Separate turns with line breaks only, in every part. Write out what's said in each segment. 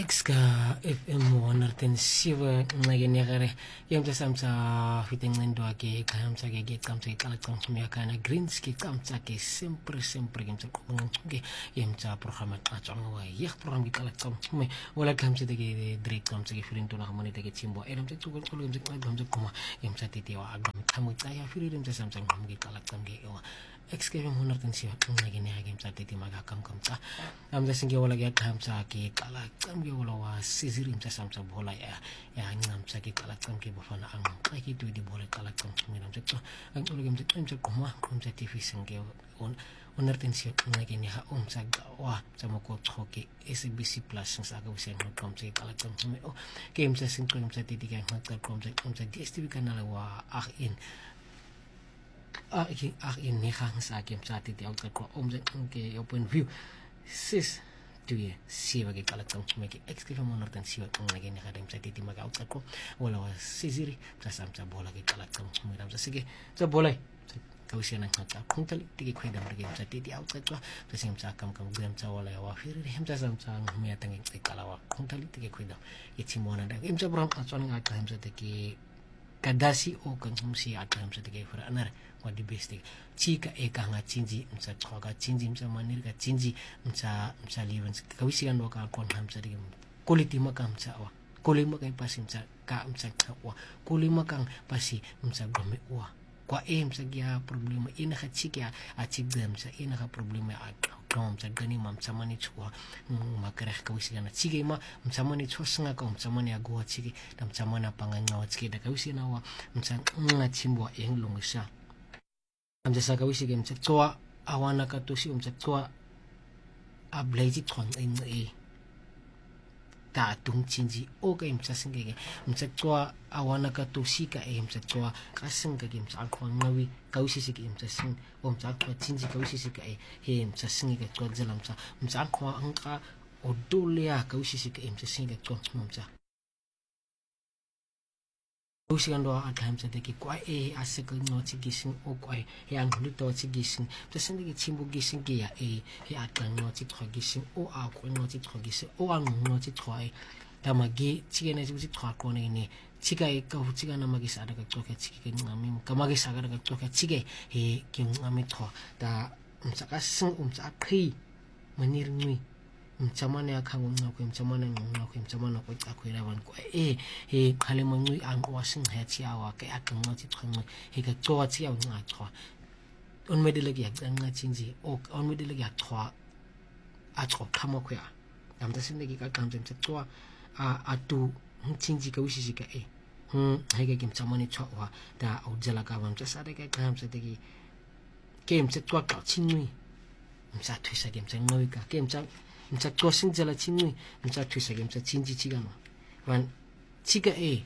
Ska FM 107 ngakeni gare ke mtsa samtsa fiteng ndo ke kamtsa ke kamtsa kala kamtsa kana greens ke kamtsa ke sempre ke mtsa ke mtsa programa tsa wa ye program ke kala kamtsa me wala kamtsa ke direct kamtsa ke firin to na hamone ke chimbo era mtsa tsuko ko mtsa kamtsa kuma mtsa titiwa agam kamutsa ya firin mtsa samtsa ngam ke kala kamge ewa excavation 107 ngakeni ha ke mtsa titi maga kamkamtsa amtsa singe wala ke kamtsa ke kala kamge wala wa siziri mtsa samtsa bola ya ngamtsa ke kala kamge bofana ang ka ke tu di bola kala kamtsa mina mtsa ang ulo ke mtsa kuma mtsa tv singe on 107 ngakeni ha umtsa wa tsa mo ko tsoke SBC Plus sa ka usen ho kamtsa kala kamtsa me o ke mtsa sinqo mtsa titi ka ngaka kamtsa DSTV kanala wa in in negang sa kem sa titi au ka ko omze ke open view sis tu ye siwa ke kala tsang me ke excuse mo norten siwa ngake ne ga dem sa titi maga au ka ko wala wa siziri sa samsa bola ke kala tsang me ram sa sige sa bola ka usia na ngata kuntali tiki kwenda marge sa titi au ka ko sa sim sa kam gem sa wala wa firi hem sa samsa me atangi ke kala wa kuntali tiki kwenda itimona da em sa bram atson nga ka hem sa tiki kadasi o kan humsi atam sa tiki fara anar wa di beste chika eka nga chinji msa tsoga chinji msa manir ka chinji msa livens ka wisi kan ka kon ham sa tiki quality makam sa wa kuli makam pasi msa ka msa wa kuli makam pasi msa gome wa kwa msa gia problema ina ka chika a chigdem sa ina ka problema a kom sa gani mam sa mani chwa makara ka wisi kan chike ma msa mani chwa singa ka msa mani agwa chike dam msa mana panganga wa chike da ka wisi na wa msa nga chimbo eng longsa amsa sa ka wisi ke msa twa awana ka tosi msa twa a blazi tron in ta tung chinji o ka msa singe msa twa awana ka tosi ka msa twa ka singa ke msa kwa ngawi ka wisi ke msa sing o msa kwa chinji ka wisi ke he msa singe ke twa zela msa kwa anka odolia ka wisi ke msa singe ke twa msa usi kan doa atam sa teki kwa asik no chigising o kwa yang hulito chigising tsen de chimbu gising ke ya he atang no chigising o a ko no chigising o ang no chigising tamagi chigene chigising ko ne chiga ka chiga na magi sa daga choke chige ngami kamagi sa daga choke chige he ki ngami tho da umsaka sing khi manir ngui mchamane akhangu ngakwe mchamane ko tsakhwela ban ko he khale mangui ang wasing ha chia wa ke akang chi thangwe he ka cho chi ya nga thwa on medile ya nga chinji o on medile ya thwa a cho khama khya amta sinde ki ka kamjem che to a tu chinji ka wisi ka he ke kim chamane cho wa da au jala ka bam cha sa de ka kam sa de ki kem che to ka chinui msa thisa kem cha ngoi ka kem cha msa to sing jala chinui msa thisa kem cha chinji chiga no wan chiga he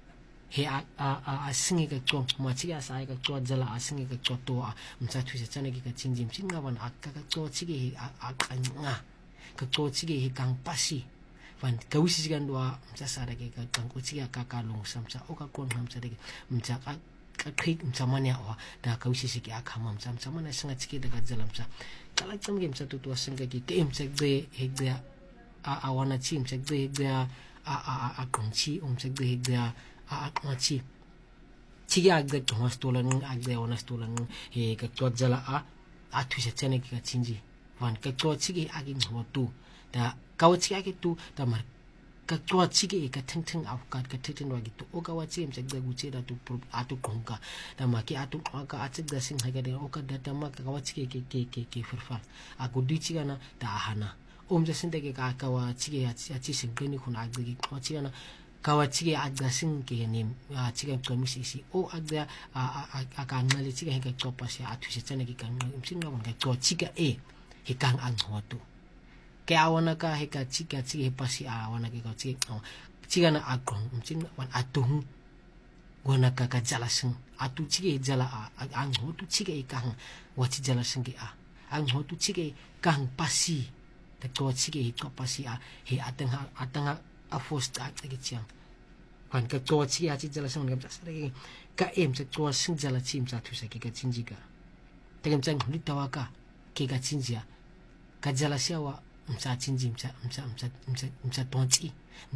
a singi ka to ma chiga sa ka to jala a singi ka to msa thisa chane ki ka chinji msinga wan akka ka to chige a nga ka to chige he kang pasi wan ka wisi gan do msa sa de ka kang ko chiga ka long samsa o ka kon ham sa de msa ka krik msa mania wa da ka wisi ki akama msa mana singa chige daga jala msa kala tsam game sa tutua singa ki game sa de he de a wana chim sa de de a konchi sa de de a machi chiga agde thomas tolan agde onas tolan he ka to jala a thuise chane ki ka chinji wan ka to chige agin ho tu da ka chige ki tu da mar ka to chige ka thing au ka thing wa gi tu o ka wa chim sa de guche da tu a tu kongka da ma ki a tu ka a chig da sing ha ga de o ka da ma ka wa chige ke furfa a ku di chiga na da hana om ja sinde ke ka wa chige a chi sing ke ni khun agde ki ko chiga na kawa chige agda sing ke ni chige to mi si o agda a ka ngale chige he ka to pa sia a thu se chane ki kan sing na ka to chige he kang ang ho tu ke awana ka he ka chige he pasi awana ke ka chige na agong sing wan atung gona ka jala sing atu chige jala ang ho tu chige kang wa chi jala sing ke ang ho tu chige kang pasi ta to chige he to pasi he atanga a fost at ke chiang wan ka to chi a chi jala sang ngam sa re ka sa to sing jala chim sa thu sa ke ka chinji ka tegam chang huli tawa ka ke ka chinjia ka jala sia wa msa chinji msa tonchi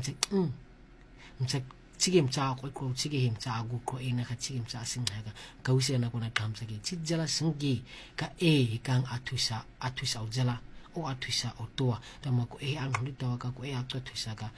msa chige msa ko chige msa gu ko ina ka chige msa sing ha ka usia na kona kam sagi chi jala singi ka kang atusa ujala o atusa o toa tama ko ang hulita ka ko atusa ka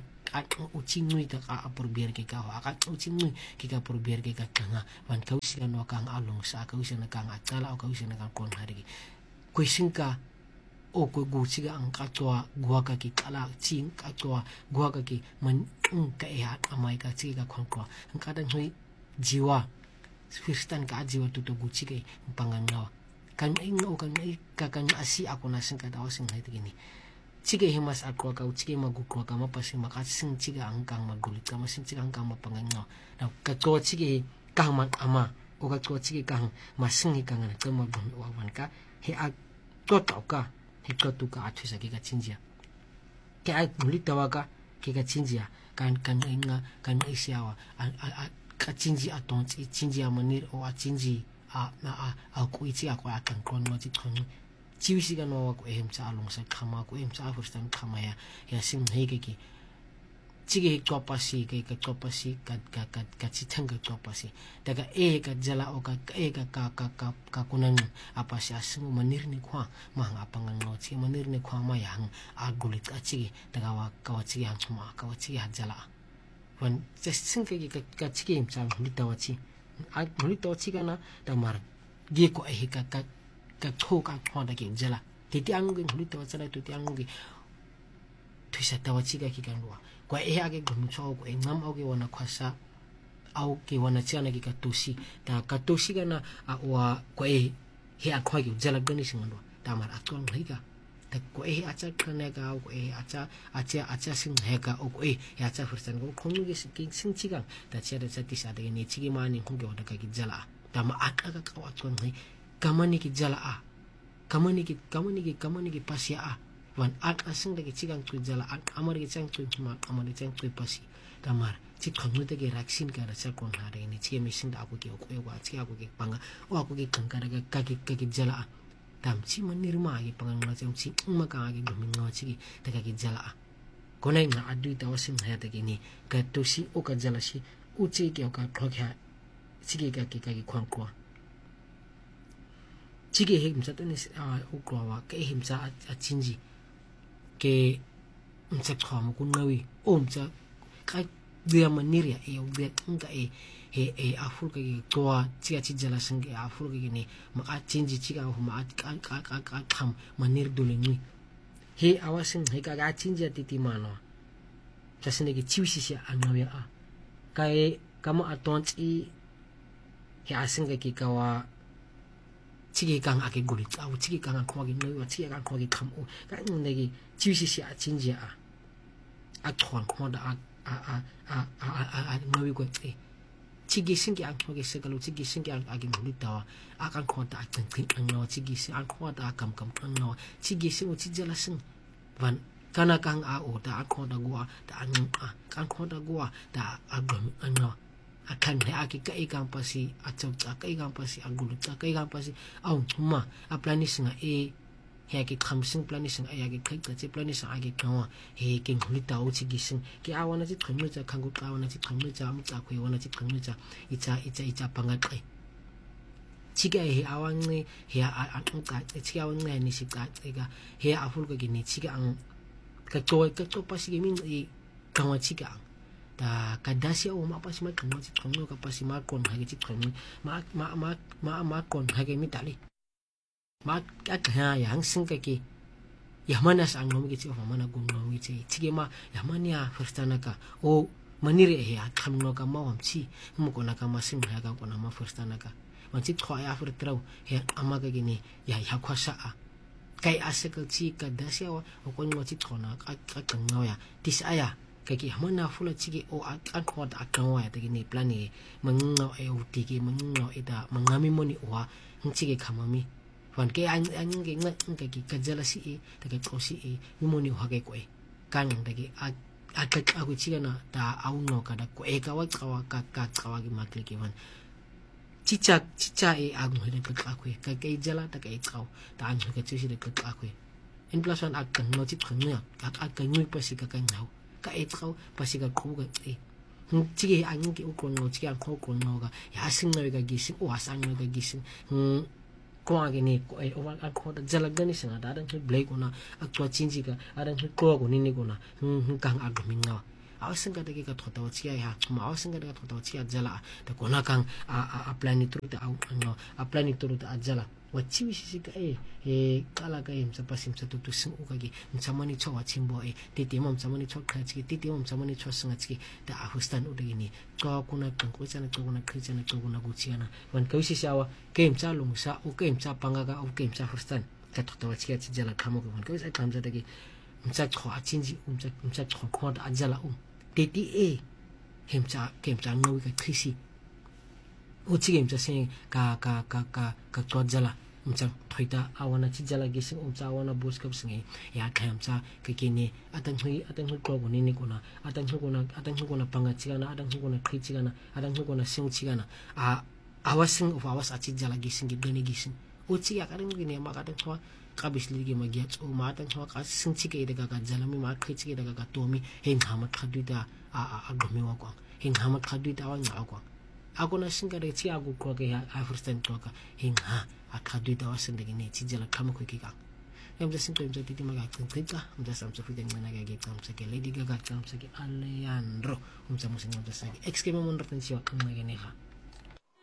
uchinui ta ka apurbiar ke ka uchinui ke ka apurbiar ke ka kanga wan ka usia no kang along sa ka usia na kang atala o ka usia na kang kon hari ko singka o ko gu chiga ang ka toa gua ka ki kala ching ka toa gua ka ki man ka amai ka chiga kon ko ang ka dang hui jiwa firstan ka jiwa tu gu chiga pangangawa kan ingo kan ka kan asi ako na sing ka daw sing hai gini chiga himas ako ka chiga magukwa ka mapasi makasing chiga ang kang magulit ka masin chiga ang kang mapangangawa na ka to chiga kang ama o ka to chiga kang masing kang na ka magun wan ka he a to ka hikka tuka athusa ke ka chinjia ke ai mulit tawaka ke ka chinjia kan inga kan isiawa ka chinji aton chinjia manir o chinji a ku ichi ako akan kon no ti thon chiwisi ga no ko cha along sa khama ko cha furstan khama ya sim he ke ki chige topasi ke ka topasi ka chithang ka topasi daga ka jala o ka kunan apa si asingo manir ni khwa mahang apangang no chi manir ni khwa ma yang agulit ka chige daga wa ka chige hang ma ka chige jala wan just sing ke ka chige im cha litawa chi a litawa chi kana damar ge ko ka tho ka khwa da ke jala ti ang ge litawa chala tu ti ang ge thuisa tawa chi ka ki kan wa kwa age gumcho ko ngam oge wana khwasa au ke wana chana ki katusi ta katusi kana wa ko he akhwa ki jala gani singando tamar atong higa ta ko acha kana ga ko acha sing hega o ko acha fursan ko khonu ge sing chiga ta chada chati sa de ni chigi mani hunge wada ka ki jala tama aka ka wa chon hai kamani ki jala kamani ki pasya wan asing dagi chigang tu jala amar ge chang tu ma amar chang tu pasi tamar chi khonu te ge raksin ka ra kon hare ni chi missing da ko ge ko wa chi ko ge panga o ko ge kan ka ki jala tam chi manir ma ge panga ma chang chi ma ka ge gumi ngo chi ta ka ki jala konai na adu ta wasim ha ta ge ni ka to si o ka jala si u chi ge ka khokha chi ge ka ki khwan ko chi ge he msa to ni o ko wa ke himsa a chinji ke msa kham ku nawi msa ka dia maniria o dia nga afur ka toa chia chi jala sangi afur ka ni ma a chinji chi ka ma ka kham manir dule ni he awasin he ka chinji titi mano chasne ki chiwisi sia anawya kai kama aton chi he asin ka ki kawa chige kang ake gulit au chige kang khwa gi noi wa chige kang khwa gi kham o ka ngi chiwisi sia chinji a thon khwa da noi ko chige singi ang khwa gi sekalo chige singi age gulit da akan khwa da tang tin ang no chige si ang khwa da kam ang no chige sing chi jala sing van kana kang o da khwa da gwa da ang kan khwa da gwa da agam ang no akan he aki ka ikang pasi atsaw ka ikang pasi agulut ka ikang pasi au ma a planis nga he aki khamsing planis nga ayagi khai ta che planis agi kawa he king hulita o chi gising ki awana chi khamnu cha khangu ka awana chi khamnu cha am cha khoi wana chi khamnu cha icha panga kai chi ga he awang ni he a ka chi awang ni si ka ga he aful ka gi ni chi ga ang ka to pasi gi min i kawa chi ga ta kadasi o ma pasi ma kanu chi kanu ka pasi ma kon ha chi kanu ma kon ha ge mi tali ma ka ha yang sing ka ki yamana sang no mi chi fa mana gun no mi chi ge ma yamania firstana ka o manire he a kham no ka ma wam chi mu ko na ka ma sim ha ka ko na ma firstana ka ma chi khwa ya fur trau he ama ka gi ni ya khwasa kai asakal chi kadasi o ko no chi khona ka no ya tisaya kaki hamana fula chigi o akwa da akwa ya tagi ni plani mangno e utiki mangno ida mangami moni wa chigi khamami wan ke an ge nga kaki kajala si tagi kosi ni moni wa ge koi kan tagi aku chiga na da auno kada ko e kawa kawa gi makli ki wan chicha agung hede ka akwe ka jala ta ka kaw ta an ka chisi de ka akwe n plus 1 a qenno tsi qenno a qenno pa sika ka ngau ka etrau pa sika qhuka tike a ngi uqonqo tike a qonqo ka ya sinqwe ka gising o asanqwe ka gising kwa ke ne ko a khoda jala gani singa da dan blake ona a twa chinji ka a dan ko ko ni kona kang a gminga a singa de ka thota wa tsia ya ma a singa de ka thota wa tsia jala da kona kang a plan itu ta no a plan itu ta jala wa chiwi sika kala ka im sa pasim sa tu sing u ka gi msamani chawa chimbo titi mom samani chok kha chi titi mom samani chok singa chi da a hustan u de ni ko kuna kan ko chana ko kuna khrichana ko kuna guchiana wan ka wisi sawa ke im cha lung sa u ke im cha panga ga u ke im cha hustan ka thota wa chi jala khamo ko wan ka wisi tham sa de gi mcha kho a chinji mcha kho da jala titi hemcha ngwi ka khisi uchi hemcha se ka jala mcha thoita awana chi jala gising umcha awana bus kap singe ya khamcha kekini atang hui ko ni kona atang kona panga chigana atang kona khri chigana atang kona sing chigana awasing of awas achi jala gising gi gani gising uchi ya karing ni ma ka thwa ka bisli gi ma gyach o ma tang thwa ka sing chi ke daga ka jala mi ma khri chi ke daga ka tomi heng hamat khaduita a gomi wa kwa heng hamat khaduita wa nya kwa ako na singa de chi agu ko ke a first ko ka heng ha akhaduita wa sende ni chi jala kham ko ki ka em da sing ko em da titi ma ga ka em da sam so fi den na ga ge kam sa ke lady ga kam sa ke Alejandro sa mo sing em da sa ke ex ke mo mon retencio na ge ne ha